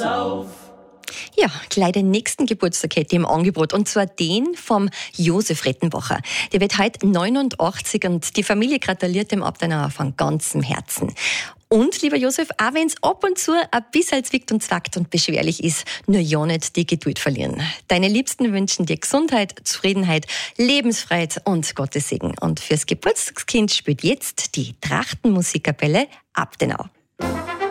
Ja, gleich den nächsten Geburtstag hätte ich im Angebot. Und zwar den vom Josef Rettenbacher. Der wird heute 89 und die Familie gratuliert dem Abtenauer von ganzem Herzen. Und, lieber Josef, auch wenn es ab und zu ein bisschen zwickt und zwackt und beschwerlich ist, nur ja nicht die Geduld verlieren. Deine Liebsten wünschen dir Gesundheit, Zufriedenheit, Lebensfreiheit und Gottes Segen. Und fürs Geburtstagskind spielt jetzt die Trachtenmusikkapelle Abtenau.